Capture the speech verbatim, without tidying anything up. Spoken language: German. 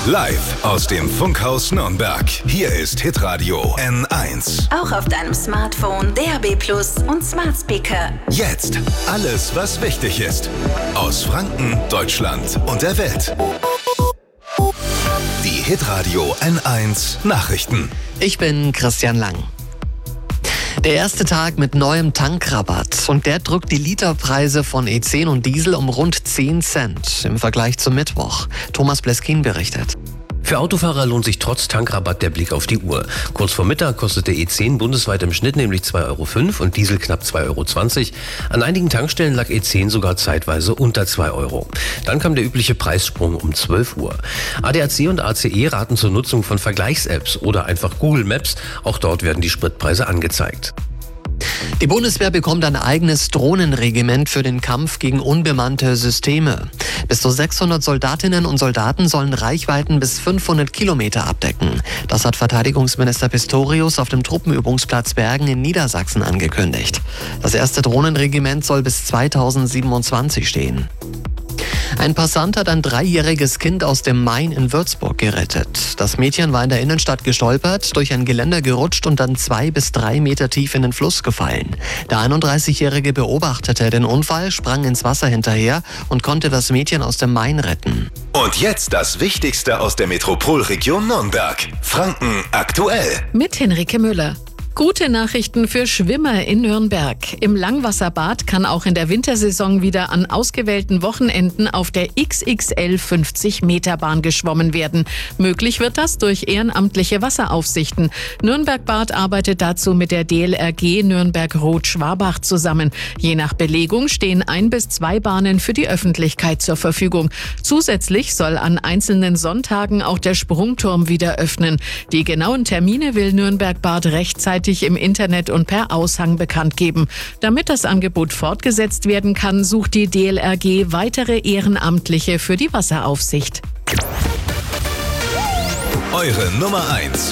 Live aus dem Funkhaus Nürnberg. Hier ist Hitradio N eins. Auch auf deinem Smartphone, D A B Plus und Smart Speaker. Jetzt alles, was wichtig ist. Aus Franken, Deutschland und der Welt. Die Hitradio N eins Nachrichten. Ich bin Christian Lang. Der erste Tag mit neuem Tankrabatt und der drückt die Literpreise von E zehn und Diesel um rund zehn Cent im Vergleich zum Mittwoch. Thomas Bleskin berichtet. Für Autofahrer lohnt sich trotz Tankrabatt der Blick auf die Uhr. Kurz vor Mittag kostete E zehn bundesweit im Schnitt nämlich zwei Euro fünf und Diesel knapp zwei Euro zwanzig. An einigen Tankstellen lag E zehn sogar zeitweise unter zwei Euro. Dann kam der übliche Preissprung um zwölf Uhr. A D A C und A C E raten zur Nutzung von Vergleichs-Apps oder einfach Google Maps. Auch dort werden die Spritpreise angezeigt. Die Bundeswehr bekommt ein eigenes Drohnenregiment für den Kampf gegen unbemannte Systeme. Bis zu sechshundert Soldatinnen und Soldaten sollen Reichweiten bis fünfhundert Kilometer abdecken. Das hat Verteidigungsminister Pistorius auf dem Truppenübungsplatz Bergen in Niedersachsen angekündigt. Das erste Drohnenregiment soll bis zweitausendsiebenundzwanzig stehen. Ein Passant hat ein dreijähriges Kind aus dem Main in Würzburg gerettet. Das Mädchen war in der Innenstadt gestolpert, durch ein Geländer gerutscht und dann zwei bis drei Meter tief in den Fluss gefallen. Der einunddreißigjährige beobachtete den Unfall, sprang ins Wasser hinterher und konnte das Mädchen aus dem Main retten. Und jetzt das Wichtigste aus der Metropolregion Nürnberg. Franken aktuell. Mit Henrike Müller. Gute Nachrichten für Schwimmer in Nürnberg. Im Langwasserbad kann auch in der Wintersaison wieder an ausgewählten Wochenenden auf der X X L fünfzig Meter Bahn geschwommen werden. Möglich wird das durch ehrenamtliche Wasseraufsichten. Nürnberg Bad arbeitet dazu mit der D L R G Nürnberg-Rot-Schwabach zusammen. Je nach Belegung stehen ein bis zwei Bahnen für die Öffentlichkeit zur Verfügung. Zusätzlich soll an einzelnen Sonntagen auch der Sprungturm wieder öffnen. Die genauen Termine will Nürnberg Bad rechtzeitig im Internet und per Aushang bekannt geben. Damit das Angebot fortgesetzt werden kann, sucht die D L R G weitere Ehrenamtliche für die Wasseraufsicht. Eure Nummer eins